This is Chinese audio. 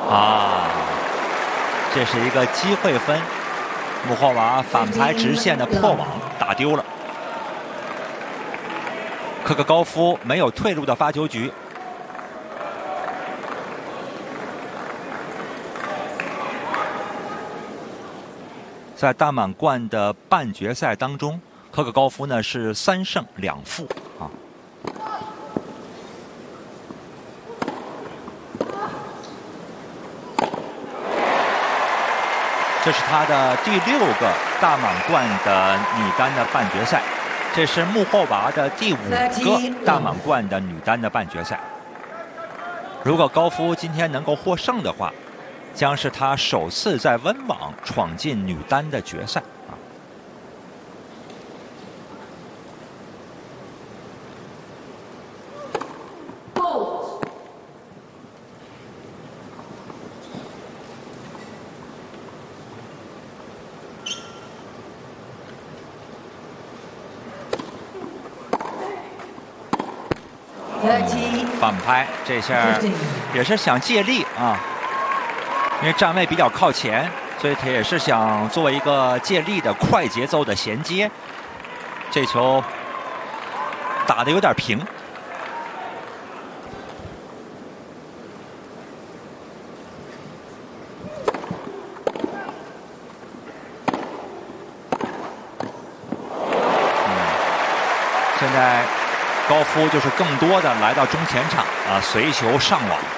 啊，这是一个机会分，穆霍娃反拍直线的破网打丢了。科克高夫没有退路的发球局。在大满贯的半决赛当中，科克高夫呢是3胜2负啊。这是他的第6个大满贯的女单的半决赛，这是穆霍娃的第5个大满贯的女单的半决赛。如果高夫今天能够获胜的话，将是他首次在温网闯进女单的决赛啊。反拍，这下也是想借力啊，因为站位比较靠前，所以他也是想做一个借力的快节奏的衔接。这球打得有点平。现在高夫就是更多的来到中前场啊，随球上网。